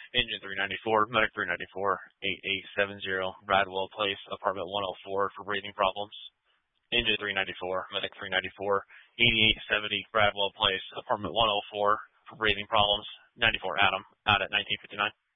Engine 394, Medic 394, 8870, Bradwell Place, apartment 104 for breathing problems. Engine 394, Medic 394, 8870, Bradwell Place, apartment 104 for breathing problems. 94 Adam, out at 1959.